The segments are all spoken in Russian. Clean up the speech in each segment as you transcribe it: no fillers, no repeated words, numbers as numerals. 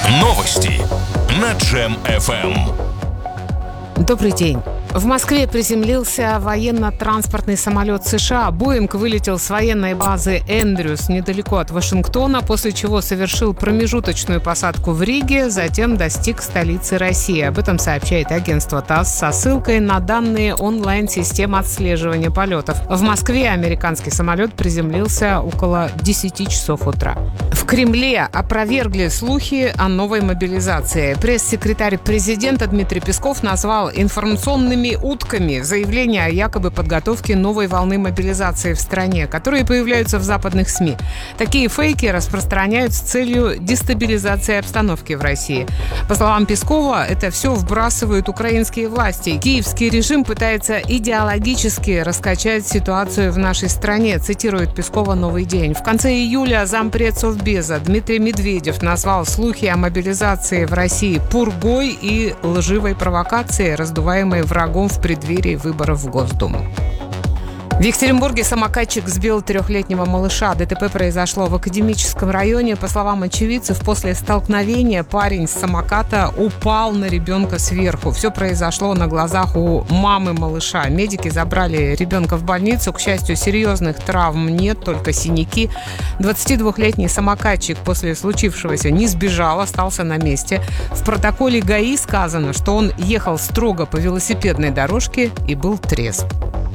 Новости на Джем-ФМ. Добрый день. В Москве приземлился военно-транспортный самолет США. «Боинг» вылетел с военной базы Эндрюс недалеко от Вашингтона, после чего совершил промежуточную посадку в Риге, затем достиг столицы России. Об этом сообщает агентство ТАСС со ссылкой на данные онлайн-системы отслеживания полетов. В Москве американский самолет приземлился около 10 часов утра. В Кремле опровергли слухи о новой мобилизации. Пресс-секретарь президента Дмитрий Песков назвал информационными утками заявления о якобы подготовке новой волны мобилизации в стране, которые появляются в западных СМИ. Такие фейки распространяют с целью дестабилизации обстановки в России. По словам Пескова, это все вбрасывают украинские власти. Киевский режим пытается идеологически раскачать ситуацию в нашей стране, цитирует Пескова «Новый день». В конце июля зампред Совбеза Дмитрий Медведев назвал слухи о мобилизации в России пургой и лживой провокацией, раздуваемой врагом в преддверии выборов в Госдуму. В Екатеринбурге самокатчик сбил 3-летнего малыша. ДТП произошло в Академическом районе. По словам очевидцев, после столкновения парень с самоката упал на ребенка сверху. Все произошло на глазах у мамы малыша. Медики забрали ребенка в больницу. К счастью, серьезных травм нет, только синяки. 22-летний самокатчик после случившегося не сбежал, остался на месте. В протоколе ГАИ сказано, что он ехал строго по велосипедной дорожке и был трезв.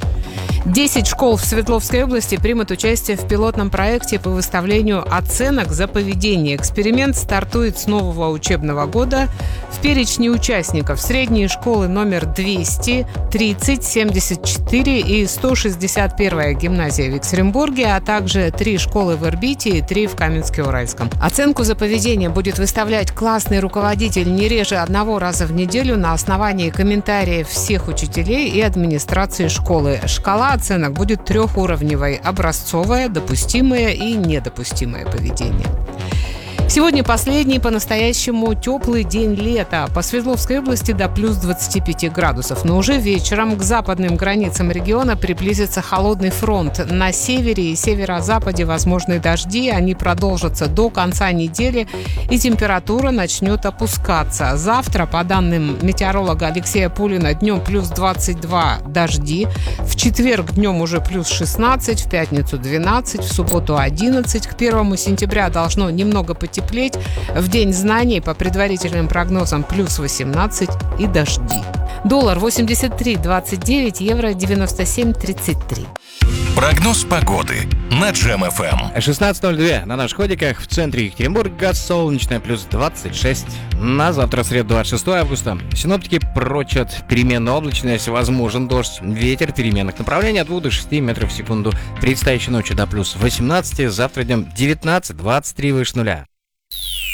10 школ в Свердловской области примут участие в пилотном проекте по выставлению оценок за поведение. Эксперимент стартует с нового учебного года. В перечне участников средние школы номер 200, 30, 74 и 161 гимназия в Екатеринбурге, а также 3 школы в Ирбите и 3 в Каменске-Уральском. Оценку за поведение будет выставлять классный руководитель не реже 1 раза в неделю на основании комментариев всех учителей и администрации школы. Шкала оценок будет 3-уровневой: образцовое, допустимое и недопустимое поведение. Сегодня последний по-настоящему теплый день лета. По Свердловской области до плюс 25 градусов. Но уже вечером к западным границам региона приблизится холодный фронт. На севере и северо-западе возможны дожди. Они продолжатся до конца недели, и температура начнет опускаться. Завтра, по данным метеоролога Алексея Пулина, днем плюс 22 дожди. В четверг днем уже плюс 16, в пятницу 12, в субботу 11. К 1 сентября должно немного потеплеть. В День знаний, по предварительным прогнозам, плюс 18 и дожди. Доллар 83.29, евро 97.33. Прогноз погоды на Джем-ФМ. 16:02 на наших ходиках. В центре Екатеринбурга солнечно, плюс 26. На завтра, среду, 26 августа. Синоптики прочат переменную облачность, возможен дождь. Ветер переменных направлений от 2 до 6 метров в секунду. Предстоящей ночью до плюс 18. Завтра днем 19-23 выше нуля.